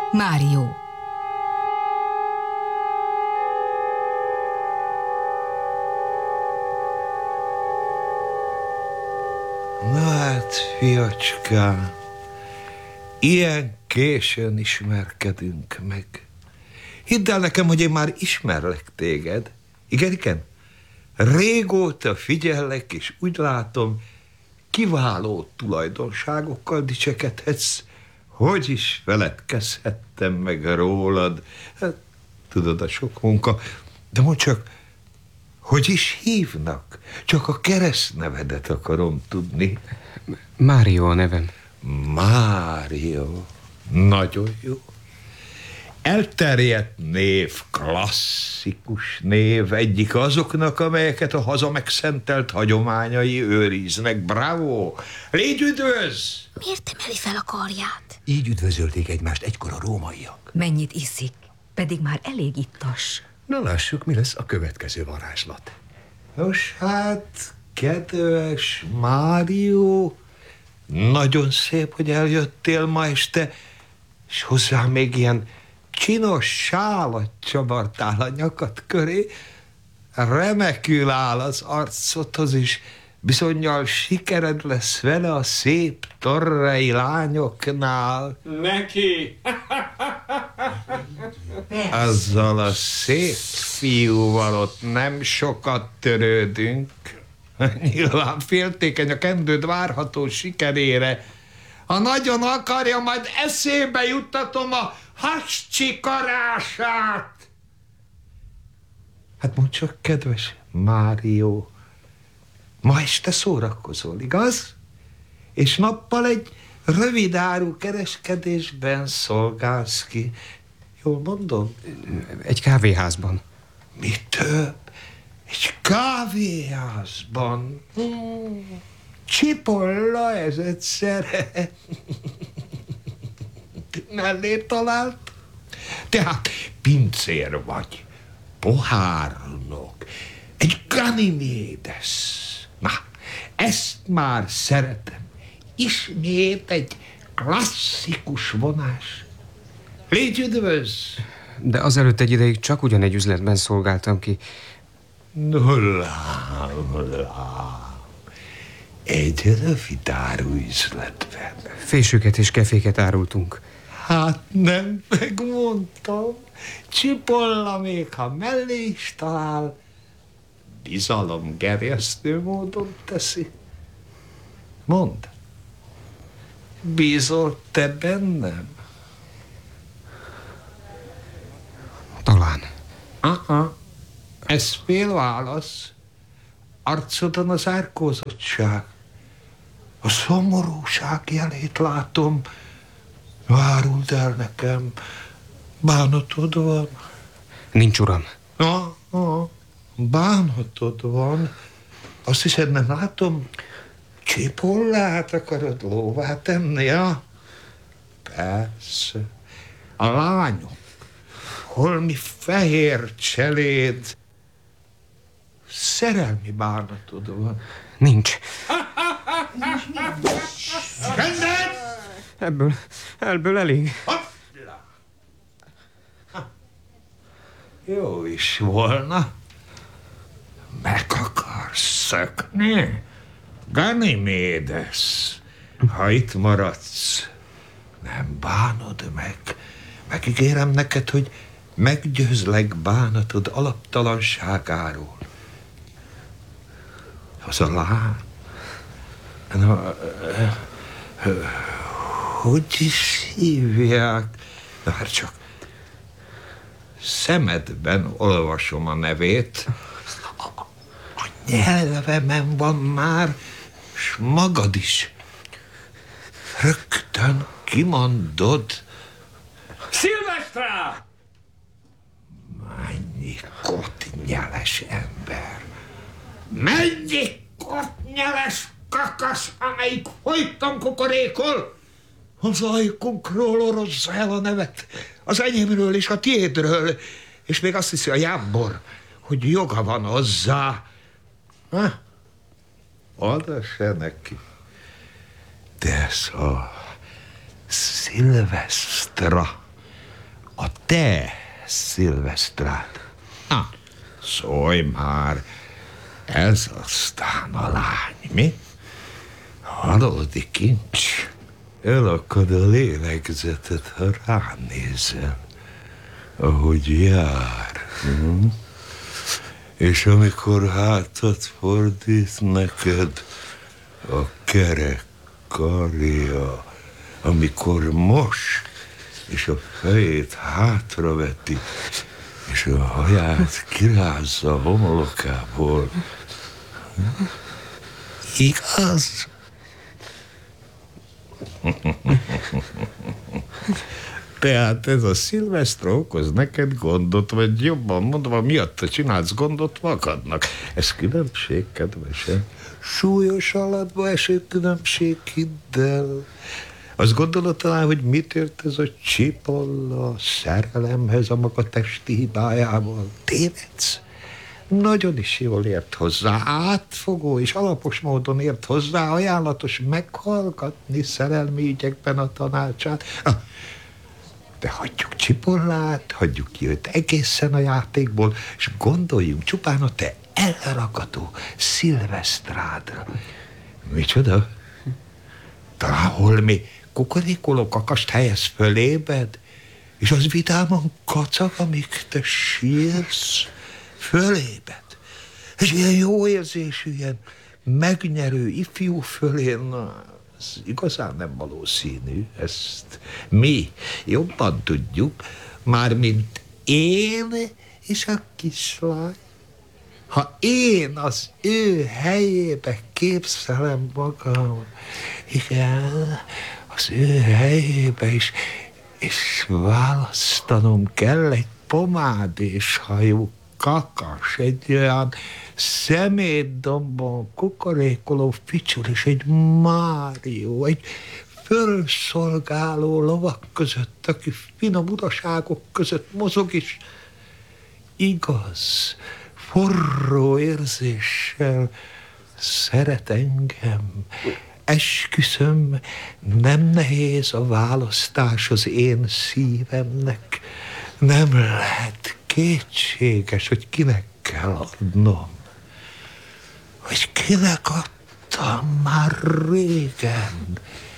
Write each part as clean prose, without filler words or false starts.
Mário. Na hát, fiacskám, ilyen későn ismerkedünk meg. Hidd el nekem, hogy én már ismerlek téged. Igen, igen? Régóta figyellek, és úgy látom, kiváló tulajdonságokkal dicsekedhetsz. Hogy is feledkezhettem meg rólad? Hát, tudod, a sok munka. De mondd csak, hogy is hívnak? Csak a keresztnevedet akarom tudni. Mário a nevem. Mário. Nagyon jó. Elterjedt név, klasszikus név, egyik azoknak, amelyeket a haza megszentelt hagyományai őriznek. Bravo! Légy üdvözl! Miért emeli fel a karját? Így üdvözölték egymást egykor a rómaiak. Mennyit iszik? Pedig már elég ittas. Na lássuk, mi lesz a következő varázslat. Nos hát, kedves Mário, nagyon szép, hogy eljöttél ma este, és hozzá még ilyen csinos sálat csavartál a nyakad köré. Remekül áll az arcodhoz is, bizonnyal sikered lesz vele a szép torrei lányoknál. Neki! Azzal a szép fiúval ott nem sokat törődünk. Nyilván féltékeny a kendőd várható sikerére. Ha nagyon akarja, majd eszébe juttatom a hascsikarását. Hát mondd csak, kedves Mário, ma este szórakozol, igaz? És nappal egy rövidáru kereskedésben szolgálsz ki. Jól mondom? Egy kávéházban. Mi több? Egy kávéházban. Csipolla ez egyszer. Mellé talált? Tehát pincér vagy, pohárnok, egy Ganymédes. Na, ezt már szeretem. Ismét egy klasszikus vonás. Légy üdvözl! De azelőtt egy ideig csak ugyanegy üzletben szolgáltam ki. Lám. Egy rövidáru üzletben. Fésüket és keféket árultunk. Hát nem, megmondtam. Csipolla még, ha mellé is talál, bizalomgerjesztő módon teszi. Mondd, bízol te bennem? Talán. Ez félválasz. Arcodon az árkózottság, a szomorúság jelét látom. Áruld el nekem, bánatod van? Nincs, uram. Bánatod van. Azt hiszed, nem látom? Csipollát akarod lóvá tenni, ja? Persze. A lányok, holmi fehér cseléd, szerelmi bánatod van. Nincs. Rendet! Ebből elég. Hoppla! Jó is volna. Meg akarsz szökni? Ganymédes, ha itt maradsz, nem bánod meg. Megígérem neked, hogy meggyőzlek bánatod alaptalanságáról. Az a lány. Hogy is hívják? Várj csak. Szemedben olvasom a nevét. A nyelvemen van már, s magad is rögtön kimondod. Szilvesztrá! Mennyi kottnyeles ember. Mennyi kottnyeles kakasz, amelyik folyton kukorékol. Az ajkunkról orozza el a nevet, az enyémről és a tiédről, és még azt hiszi a jámbor, hogy joga van hozzá. Oda se neki. De ez a Szilvesztra a te szilvesztrád. Na, szólj már, ez aztán a lány, mi? Valódi kincs. Elakad a lélegzetet, ha ránézel, ahogy jár. És amikor hátat fordít neked a kerek karja, amikor mos, és a fejét hátraveti, és a haját kirázza a homlokából. Igaz? Tehát ez a szilvesztra okoz neked gondot, vagy jobban mondva, miatta csinálsz gondot magadnak. Ez különbség, kedvesem. Súlyos alatba eső különbség, hidd el. Azt gondolod talán, hogy mit ért ez a Cipolla szerelemhez a maga testi hibájával? Tévedsz? Nagyon is jól ért hozzá, átfogó és alapos módon ért hozzá, ajánlatos meghallgatni szerelmi ügyekben a tanácsát. De hagyjuk Cipollát, hagyjuk ki őt egészen a játékból, és gondoljunk csupán a te elragadó szilvesztrádra. Micsoda? Talán holmi kukorékoló kakast helyez fölébed, és az vidáman kacag, amíg te sírsz. Fölébed. És ilyen jó érzésű, ilyen megnyerő ifjú fölé, na, ez igazán nem valószínű. Ezt mi jobban tudjuk, mármint én és a kislány. Ha én az ő helyébe képzelem magam, igen, az ő helyébe is, és választanom kell egy pomádéshajú kakas, egy olyan szemétdombon kukorékoló ficsúr, és egy Mário, egy fölszolgáló lovak között, aki finom uraságok között mozog, és igaz, forró érzéssel szeret engem. Esküszöm, nem nehéz a választás az én szívemnek. Nem lehet kétséges, hogy kinek kell adnom. Hogy kinek adtam már régen.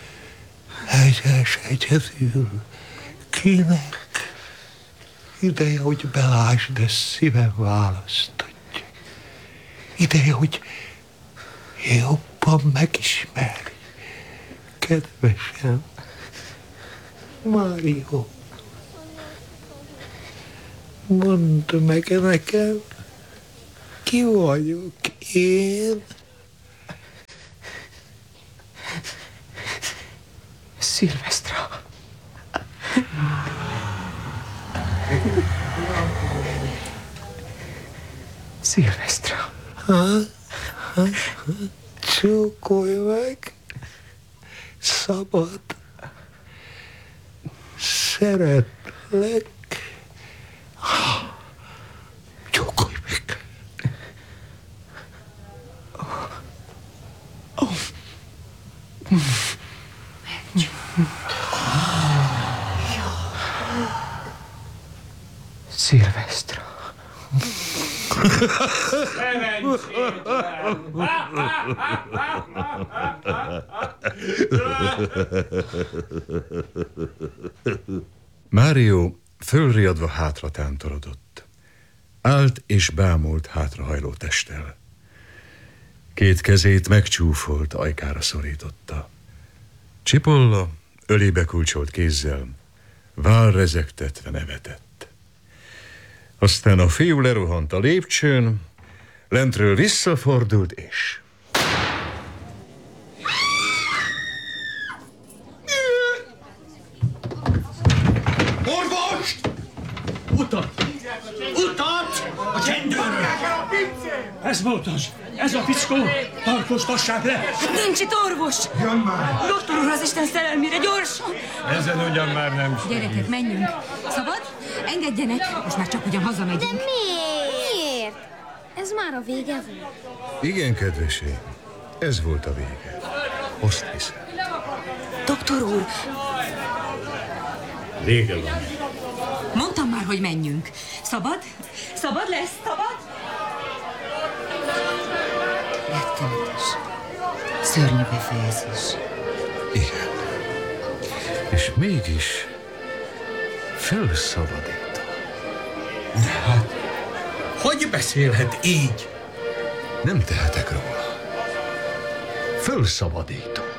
Egyedül. Kinek? Ideje, hogy belásd, de szívem választodja. Ideje, hogy jobban megismerj. Kedvesem, Mário, mondd meg nekem, ki vagyok én? Szilvesztra. Szilvesztra. Csókolj meg. Szabad. Szeretlek. Csókolj meg. Szilvesztra. Mário fölriadva hátra tántorodott. Állt és bámult hátrahajló testtel. Két kezét megcsúfolt, ajkára szorította. Cipolla ölébe kulcsolt kézzel, vállrezegtetve nevetett. Aztán a fiú lerohant a lépcsőn, lentről visszafordult, és... Orvost! Utat! Utat! A csendőrre! Ez volt az! Ez a fickó! Tartóztassák le! Nincs itt orvos! Jön már! Doktor úr, az Isten szerelmére, gyorsan! Ezen ugyan már nem Gyerekek, menjünk! Szabad? Engedjenek! Most már csak ugyan hazamegyünk. De miért? Ez már a vége volt. Igen, kedvesém, ez volt a vége. Azt hiszem. Doktor úr! Vége van. Mondtam már, hogy menjünk. Szabad? Szabad lesz? Szabad? Rettenetes. Szörnyű befejezés. Igen. És mégis felszabadít. Hát, hogy beszélhet így? Nem tehetek róla. Fölszabadító.